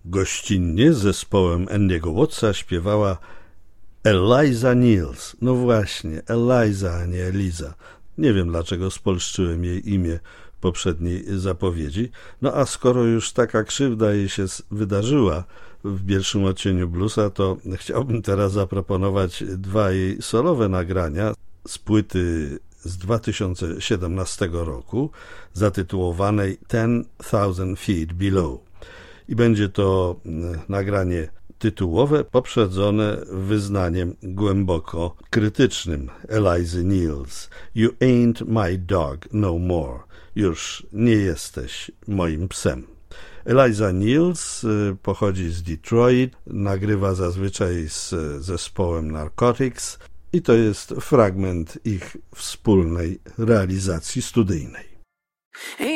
Gościnnie z zespołem Andy'ego Wattsa śpiewała Eliza Niels. No właśnie, Eliza, a nie Eliza. Nie wiem, dlaczego spolszczyłem jej imię w poprzedniej zapowiedzi. No a skoro już taka krzywda jej się wydarzyła w pierwszym odcieniu bluesa, to chciałbym teraz zaproponować dwa jej solowe nagrania z płyty z 2017 roku zatytułowanej 10,000 Feet Below. I będzie to nagranie tytułowe poprzedzone wyznaniem głęboko krytycznym Elizy Niels. You ain't my dog no more. Już nie jesteś moim psem. Eliza Niels pochodzi z Detroit, nagrywa zazwyczaj z zespołem Narcotics i to jest fragment ich wspólnej realizacji studyjnej.